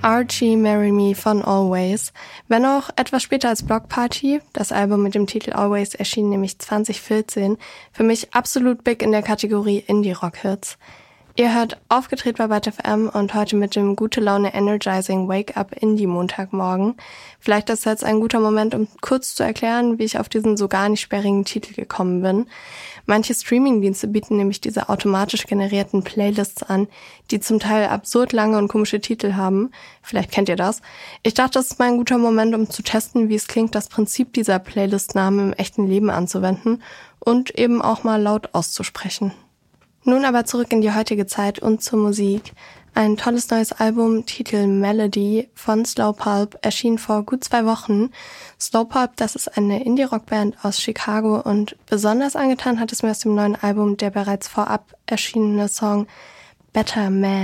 Archie Marry Me von Always. Wenn auch etwas später als Block Party, das Album mit dem Titel Always erschien nämlich 2014, für mich absolut big in der Kategorie Indie-Rock-Hits. Ihr hört Aufgedreht bei Byte FM und heute mit dem gute Laune Energizing Wake Up Indie Montagmorgen. Vielleicht ist jetzt ein guter Moment, um kurz zu erklären, wie ich auf diesen so gar nicht sperrigen Titel gekommen bin. Manche Streamingdienste bieten nämlich diese automatisch generierten Playlists an, die zum Teil absurd lange und komische Titel haben. Vielleicht kennt ihr das. Ich dachte, das ist mal ein guter Moment, um zu testen, wie es klingt, das Prinzip dieser Playlist-Namen im echten Leben anzuwenden und eben auch mal laut auszusprechen. Nun aber zurück in die heutige Zeit und zur Musik. Ein tolles neues Album, Titel Melody von Slow Pulp, erschien vor gut 2 Wochen. Slow Pulp, das ist eine Indie-Rock-Band aus Chicago und besonders angetan hat es mir aus dem neuen Album der bereits vorab erschienene Song Better Man.